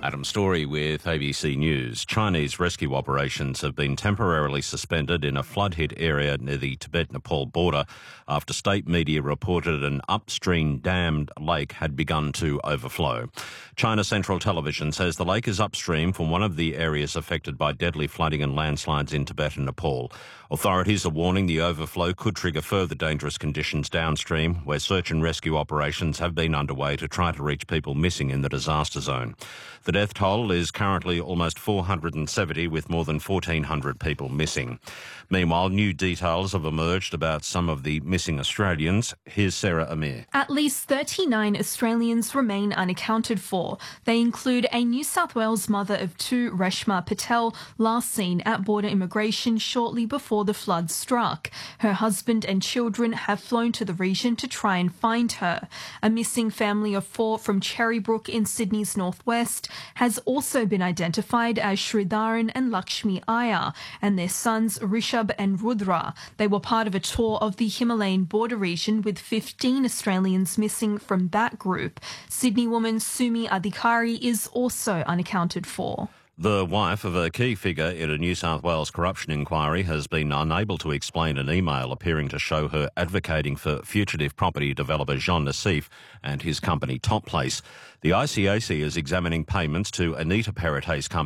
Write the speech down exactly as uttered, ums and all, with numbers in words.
Adam Story with A B C News. Chinese rescue operations have been temporarily suspended in a flood-hit area near the Tibet-Nepal border after state media reported an upstream dammed lake had begun to overflow. China Central Television says the lake is upstream from one of the areas affected by deadly flooding and landslides in Tibet and Nepal. Authorities are warning the overflow could trigger further dangerous conditions downstream, where search and rescue operations have been underway to try to reach people missing in the disaster zone. The death toll is currently almost four hundred seventy, with more than fourteen hundred people missing. Meanwhile, new details have emerged about some of the missing Australians. Here's Sarah Amir. At least thirty-nine Australians remain unaccounted for. They include a New South Wales mother of two, Reshma Patel, last seen at border immigration shortly before the flood struck. Her husband and children have flown to the region to try and find her. A missing family of four from Cherrybrook in Sydney's northwest has also been identified as Sridharan and Lakshmi Iyer and their sons Rishabh and Rudra. They were part of a tour of the Himalayan border region, with fifteen Australians missing from that group. Sydney woman Sumi Adhikari is also unaccounted for. The wife of a key figure in a New South Wales corruption inquiry has been unable to explain an email appearing to show her advocating for fugitive property developer Jean Nassif and his company Top Place. The I C A C is examining payments to Anita Perity's company